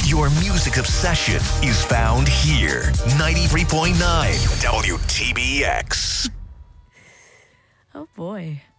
Your music obsession is found here. 93.9 WTBX. Oh boy.